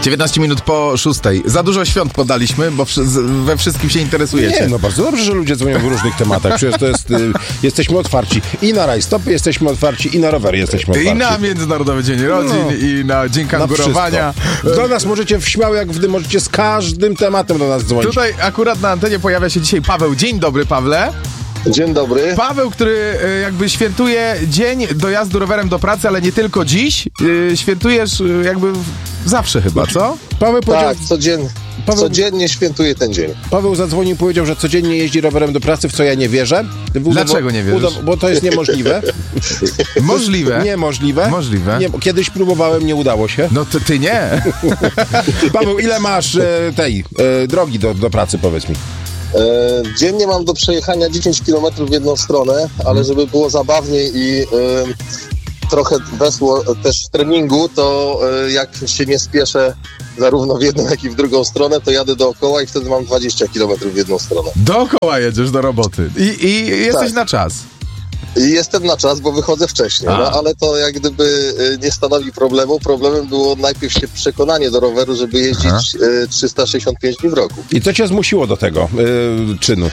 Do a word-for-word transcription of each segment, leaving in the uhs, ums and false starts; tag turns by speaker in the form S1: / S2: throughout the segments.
S1: dziewiętnaście minut po szóstej. Za dużo świąt podaliśmy, bo wszy- we wszystkim się interesujecie.
S2: Nie, no bardzo dobrze, że ludzie dzwonią w różnych tematach. Przecież to jest, y, jesteśmy otwarci i na rajstopy jesteśmy otwarci, i na rowery jesteśmy otwarci.
S1: I na Międzynarodowy Dzień Rodzin,
S2: No.
S1: i na Dzień Kangurowania.
S2: Do nas możecie w śmiały jak wdy, możecie z każdym tematem do nas dzwonić.
S1: Tutaj akurat na antenie pojawia się dzisiaj Paweł. Dzień dobry, Pawle.
S3: Dzień dobry.
S1: Paweł, który e, jakby świętuje dzień dojazdu rowerem do pracy, ale nie tylko dziś. E, świętujesz e, jakby w- zawsze chyba, co?
S2: Paweł, powiedział,
S3: Tak, codzien,
S2: Paweł-
S3: codziennie świętuję ten dzień.
S2: Paweł zadzwonił i powiedział, że codziennie jeździ rowerem do pracy, w co ja nie wierzę. Udowo-
S1: Dlaczego nie wierzysz?
S2: udow- Bo to jest niemożliwe.
S1: Możliwe.
S2: Niemożliwe.
S1: Możliwe.
S2: Nie, kiedyś próbowałem, nie udało się.
S1: No ty, ty nie.
S2: Paweł, ile masz e, tej e, drogi do, do pracy, powiedz mi?
S3: E, dziennie mam do przejechania dziesięć kilometrów w jedną stronę, ale żeby było zabawniej i e, trochę wesło też treningu, to e, jak się nie spieszę zarówno w jedną, jak i w drugą stronę, to jadę dookoła i wtedy mam dwadzieścia kilometrów w jedną stronę.
S1: Dookoła jedziesz do roboty. I, i jesteś
S3: Tak.
S1: na czas.
S3: I jestem na czas, bo wychodzę wcześniej,
S1: A.
S3: no ale to jak gdyby e, nie stanowi problemu. Problemem było najpierw się przekonanie do roweru, żeby jeździć e, trzysta sześćdziesiąt pięć dni w roku.
S2: I co cię zmusiło do tego e, czynu?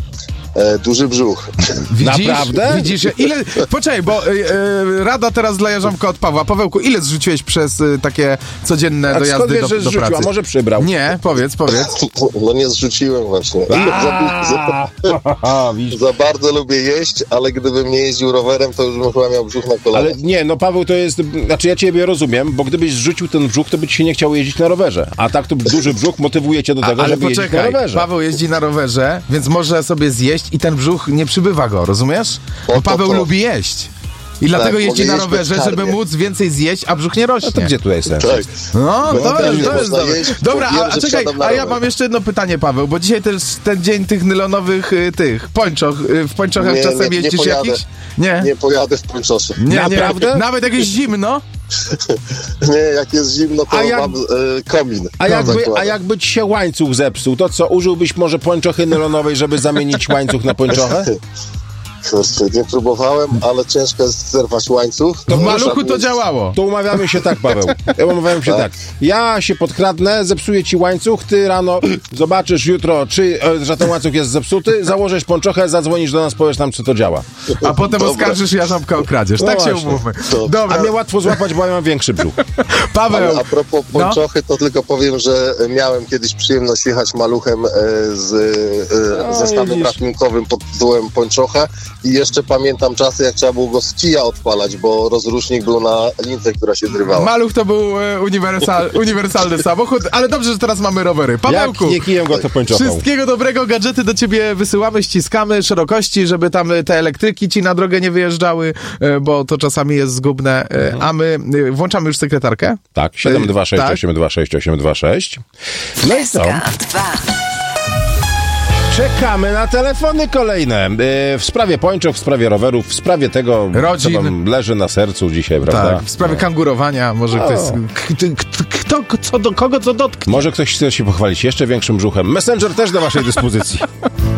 S3: E, duży brzuch.
S1: Widzisz?
S2: Naprawdę?
S1: Widzisz, ile... Poczekaj, bo y, y, rada teraz dla Jarząbka od Pawła. Pawełku, ile zrzuciłeś przez y, takie codzienne
S2: A skąd
S1: dojazdy
S2: wiesz,
S1: do,
S2: że
S1: do
S2: zrzucił?
S1: pracy?
S2: A może przybrał?
S1: Nie, powiedz, powiedz.
S3: No nie zrzuciłem właśnie. Za, za,
S2: A, widzisz.
S3: za bardzo lubię jeść, ale gdybym nie jeździł rowerem, to już bym chyba miał brzuch na kolanach.
S2: Ale nie, no Paweł, to jest, znaczy ja ciebie rozumiem, bo gdybyś zrzucił ten brzuch, to by ci się nie chciało jeździć na rowerze. A tak to duży brzuch motywuje cię do tego,
S1: A, ale
S2: żeby jeździć na
S1: poczekaj,
S2: rowerze.
S1: Paweł jeździ na rowerze, więc może sobie zjeść i ten brzuch nie przybywa go, rozumiesz? Bo
S3: O, to
S1: Paweł
S3: to.
S1: lubi jeść. I dlatego
S3: mogę
S1: jeździ na
S3: jeść
S1: rowerze,
S3: bezkarnie.
S1: żeby móc więcej zjeść, a brzuch nie rośnie.
S2: A to gdzie tutaj jest sens?
S3: Tak.
S1: No,
S3: Bo
S1: to
S3: też
S1: jest, to jest
S3: można
S1: dobre.
S3: jeść,
S1: Dobra,
S3: bo wiem,
S1: a, a
S3: że
S1: czekaj,
S3: wsiadam na
S1: a ja
S3: rower.
S1: mam jeszcze jedno pytanie, Paweł, bo dzisiaj też ten dzień tych nylonowych y, tych pończoch. Y, w pończochach
S3: Nie,
S1: czasem
S3: nie- nie
S1: jeździsz
S3: pojadę.
S1: jakiś? Nie.
S3: Nie pojadę w pończosze.
S1: Nie,
S2: Naprawdę?
S1: Nie. Nawet jak jest zimno?
S3: Nie, jak jest zimno, to
S2: A jak-
S3: mam e, komin.
S2: A jakby,
S3: Zakładam.
S2: a jakby ci się łańcuch zepsuł, to co, użyłbyś może pończochy nylonowej, żeby zamienić łańcuch na pończochę?
S3: Kurczę, nie próbowałem, ale ciężko jest zerwać łańcuch.
S1: W maluchu to działało.
S2: To umawiamy się tak, Paweł. Umawiamy się tak.
S3: Tak.
S2: Ja się podkradnę, zepsuję ci łańcuch, ty rano zobaczysz jutro, czy, e, że ten łańcuch jest zepsuty, założysz pończochę, zadzwonisz do nas, powiesz nam, czy to działa.
S1: A potem
S3: Dobra.
S1: oskarżysz Jarząbka o kradzież.
S2: No
S1: Tak się
S2: właśnie.
S1: umówmy.
S3: To-
S1: Dobra,
S2: A mnie łatwo złapać, bo ja mam większy brzuch.
S1: Paweł.
S3: Ale a propos
S1: No.
S3: pończochy, to tylko powiem, że miałem kiedyś przyjemność jechać maluchem e, z e,
S2: No,
S3: zestawem
S2: widzisz.
S3: ratunkowym pod tytułem pończocha i jeszcze pamiętam czasy, jak trzeba było go z kija odpalać, bo rozrusznik był na lince, która się zrywała.
S1: Maluch to był e, uniwersal, uniwersalny samochód, ale dobrze, że teraz mamy rowery. Pawełku,
S2: Jak nie kijem go, to pończochą.
S1: wszystkiego dobrego, gadżety do ciebie wysyłamy, ściskamy szerokości, żeby tam e, te elektryki ci na drogę nie wyjeżdżały, e, bo to czasami jest zgubne. E, A my e, włączamy już sekretarkę.
S2: Tak, siedem dwa sześć
S1: Tak.
S2: osiem dwa sześć osiem dwa sześć. No i co?
S4: dwa.
S2: Czekamy na telefony kolejne. Yy, w sprawie pończoch, w sprawie rowerów, w sprawie tego,
S1: Rodzin.
S2: co wam leży na sercu dzisiaj, prawda?
S1: Tak, w sprawie kangurowania, może
S2: O.
S1: ktoś... k- k- Kto, co do kogo co dotknie?
S2: Może ktoś chce się pochwalić jeszcze większym brzuchem. Messenger też do waszej dyspozycji.